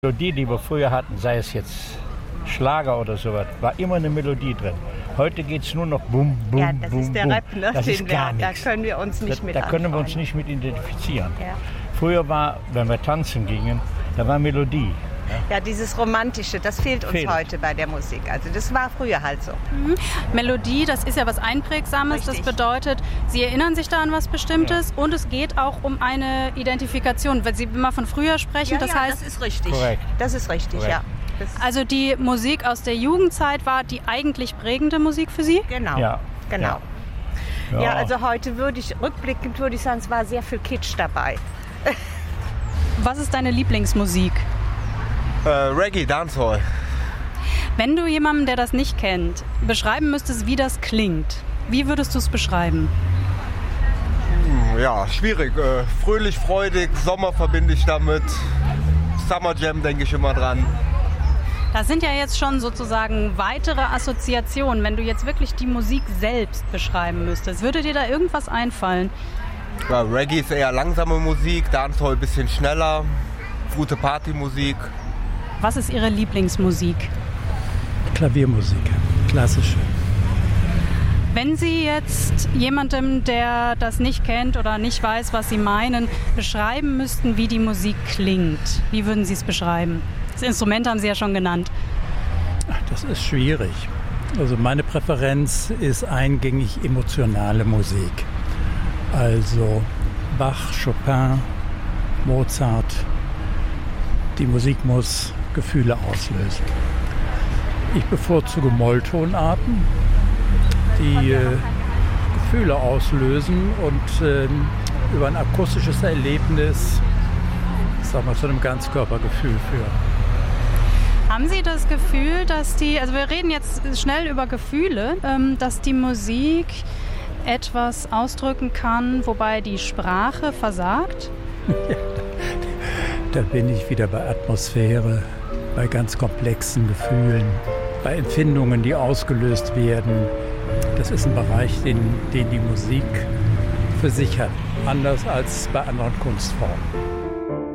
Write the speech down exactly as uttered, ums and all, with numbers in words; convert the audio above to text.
Melodie, die wir früher hatten, sei es jetzt Schlager oder sowas, war immer eine Melodie drin. Heute geht es nur noch bum, bum, Ja, das bum, ist der bum. Rap, ne? Das den ist gar wir, da nichts. können wir uns nicht da, mit Da können wir uns anfreunden. nicht mit identifizieren. Ja. Früher war, wenn wir tanzen gingen, da war Melodie. Ja, dieses Romantische, das fehlt uns Fehlt. heute bei der Musik. Also das war früher halt so. Mhm. Melodie, das ist ja was Einprägsames. Richtig. Das bedeutet, Sie erinnern sich da an was Bestimmtes und es geht auch um eine Identifikation. Wenn Sie immer von früher sprechen, Ja, das ja, heißt, das ist richtig. Korrekt. Das ist richtig, Korrekt. ja. Das, also die Musik aus der Jugendzeit war die eigentlich prägende Musik für Sie? genau, Ja. genau. Ja. Ja, also heute würde ich, rückblickend würde ich sagen, es war sehr viel Kitsch dabei. Was ist deine Lieblingsmusik? Äh, Reggae, Dancehall. Wenn du jemandem, der das nicht kennt, beschreiben müsstest, wie das klingt, wie würdest du es beschreiben? Hm, ja, schwierig. Äh, fröhlich, freudig, Sommer verbinde ich damit. Summer Jam denke ich immer dran. Das sind ja jetzt schon sozusagen weitere Assoziationen. Wenn du jetzt wirklich die Musik selbst beschreiben müsstest, würde dir da irgendwas einfallen? Ja, Reggae ist eher langsame Musik, Dancehall ein bisschen schneller, gute Partymusik. Was ist Ihre Lieblingsmusik? Klaviermusik, klassische. Wenn Sie jetzt jemandem, der das nicht kennt oder nicht weiß, was Sie meinen, beschreiben müssten, wie die Musik klingt, wie würden Sie es beschreiben? Das Instrument haben Sie ja schon genannt. Das ist schwierig. Also meine Präferenz ist eingängig emotionale Musik. Also Bach, Chopin, Mozart. Die Musik muss Gefühle auslösen. Ich bevorzuge Molltonarten, die äh, Gefühle auslösen und äh, über ein akustisches Erlebnis, ich sag mal, zu einem Ganzkörpergefühl führen. Haben Sie das Gefühl, dass die, also wir reden jetzt schnell über Gefühle, ähm, dass die Musik etwas ausdrücken kann, wobei die Sprache versagt? Da bin ich wieder bei Atmosphäre, bei ganz komplexen Gefühlen, bei Empfindungen, die ausgelöst werden. Das ist ein Bereich, den, den die Musik für sich hat, anders als bei anderen Kunstformen.